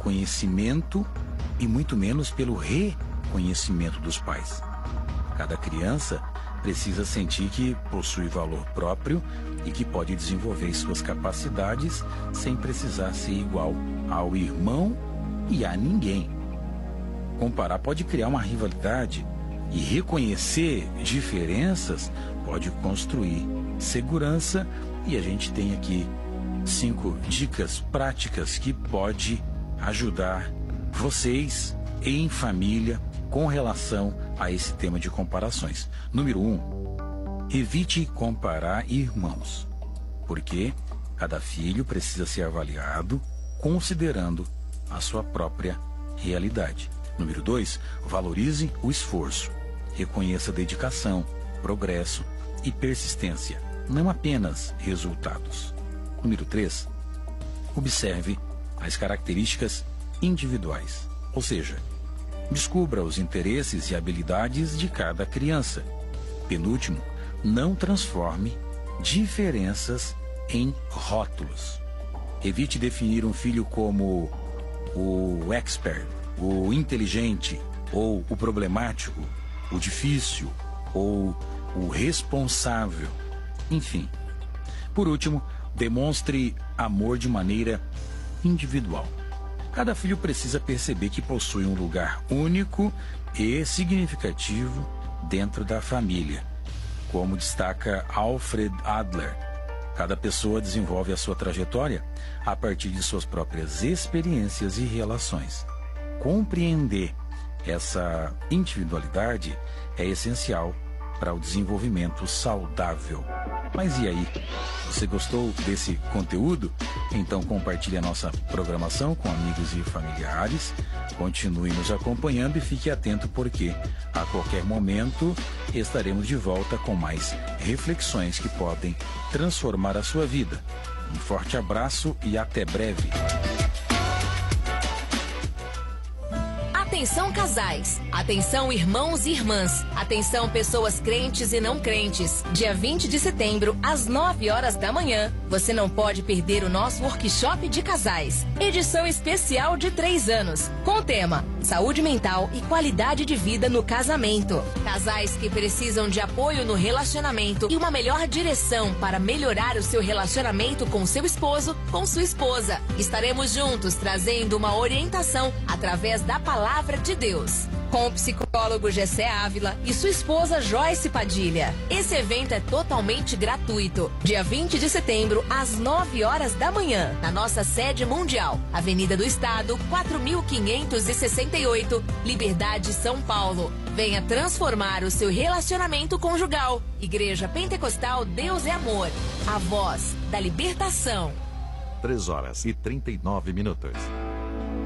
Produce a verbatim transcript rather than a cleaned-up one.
conhecimento e muito menos pelo reconhecimento dos pais. Cada criança precisa sentir que possui valor próprio e que pode desenvolver suas capacidades sem precisar ser igual ao irmão e a ninguém. Comparar pode criar uma rivalidade e reconhecer diferenças pode construir segurança, e a gente tem aqui cinco dicas práticas que pode ajudar vocês em família com relação a esse tema de comparações. Número um, evite comparar irmãos, porque cada filho precisa ser avaliado considerando a sua própria realidade. Número dois, valorize o esforço, reconheça dedicação, progresso e persistência, não apenas resultados. Número três, observe as características individuais, ou seja, descubra os interesses e habilidades de cada criança. Penúltimo, não transforme diferenças em rótulos. Evite definir um filho como o expert, o inteligente, ou o problemático, o difícil, ou o responsável. Enfim. Por último, demonstre amor de maneira individual. Cada filho precisa perceber que possui um lugar único e significativo dentro da família. Como destaca Alfred Adler, cada pessoa desenvolve a sua trajetória a partir de suas próprias experiências e relações. Compreender essa individualidade é essencial para o desenvolvimento saudável. Mas e aí? Você gostou desse conteúdo? Então compartilhe a nossa programação com amigos e familiares. Continue nos acompanhando e fique atento, porque a qualquer momento estaremos de volta com mais reflexões que podem transformar a sua vida. Um forte abraço e até breve. Atenção casais, atenção irmãos e irmãs, atenção pessoas crentes e não crentes. Dia vinte de setembro, às nove horas da manhã, você não pode perder o nosso workshop de casais. Edição especial de três anos, com o tema Saúde Mental e Qualidade de Vida no Casamento. Casais que precisam de apoio no relacionamento e uma melhor direção para melhorar o seu relacionamento com seu esposo, com sua esposa. Estaremos juntos trazendo uma orientação através da palavra de Deus, com o psicólogo Gessé Ávila e sua esposa Joyce Padilha. Esse evento é totalmente gratuito. Dia vinte de setembro, às nove horas da manhã, na nossa sede mundial, Avenida do Estado, quatro mil quinhentos e sessenta e oito, Liberdade, São Paulo. Venha transformar o seu relacionamento conjugal. Igreja Pentecostal Deus é Amor, a voz da libertação. três horas e trinta e nove minutos.